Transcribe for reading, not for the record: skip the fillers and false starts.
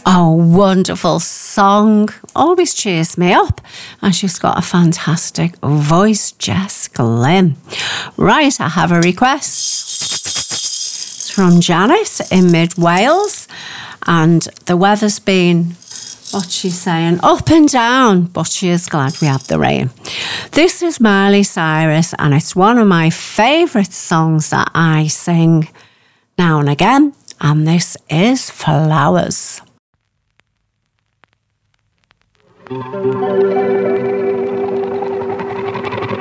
Oh, wonderful song. Always cheers me up. And she's got a fantastic voice, Jess Glynn. Right, I have a request. It's from Janet in Mid Wales. And the weather's been, what's she saying, up and down. But she is glad we have the rain. This is Miley Cyrus, and it's one of my favourite songs that I sing now and again. And this is Flowers.